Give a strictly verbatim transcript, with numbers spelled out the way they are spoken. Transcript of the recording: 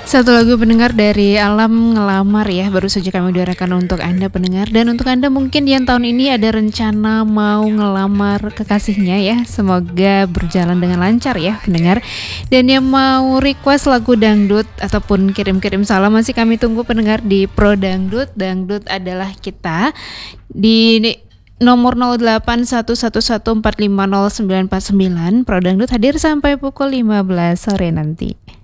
Satu lagu pendengar dari Alam Ngelamar ya, baru saja kami udarakan untuk Anda pendengar. Dan untuk Anda mungkin yang tahun ini ada rencana mau ngelamar kekasihnya ya, semoga berjalan dengan lancar ya pendengar. Dan yang mau request lagu dangdut ataupun kirim-kirim salam masih kami tunggu pendengar di Pro Dangdut. Dangdut adalah kita di nomor nol delapan satu satu satu empat lima nol sembilan empat sembilan. Pro Dangdut hadir sampai pukul lima belas sore nanti.